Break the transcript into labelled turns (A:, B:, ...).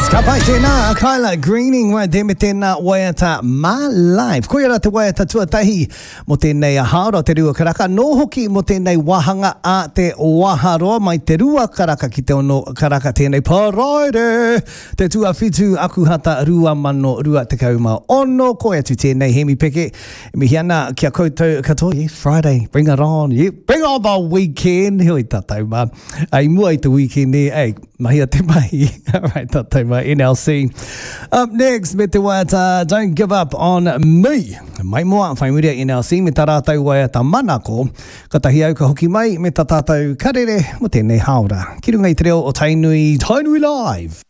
A: Kapai tēnā, Kyla Greening, wai te me tēnā waiata My Life. Koe ara te waiata tuatahi mo tēnei haora te rua karaka. Nō hoki mo tēnei wahanga a te waharoa mai te rua karaka ki te ono karaka tēnei paraire. Te tua whitu aku hata rua mano rua te kauma ono. Koe atu tēnei hemi peke. Mi hiana kia koutou katoa. Yes, Friday, bring it on. Yeah, bring on the weekend. Hoi tātou ma. Ai mua i te weekend ne. Ei, mahia te mahi. All right, tātou ma. NLC. Up next, me te waiata, Don't Give Up On Me. Mai moa, whai muria NLC, me tā rātou waiata manako. Ka tahi au ka hoki mai, me tā tātou karere, mo tēnei haora. Ki runga i te reo o Tainui Live.